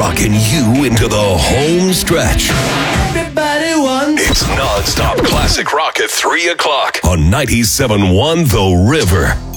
rocking you into the home stretch. Everybody wants. It's non-stop classic rock at 3 o'clock on 97.1 The River.